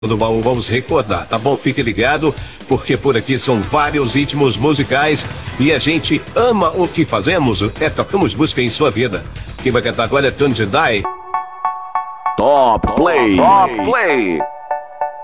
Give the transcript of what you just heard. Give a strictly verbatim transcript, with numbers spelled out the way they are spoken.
do baú, vamos recordar, tá bom? Fique ligado, porque por aqui são vários ritmos musicais e a gente ama o que fazemos, é tocamos música em sua vida. Quem vai cantar agora é Tony Jedi. Top Play. Top Play.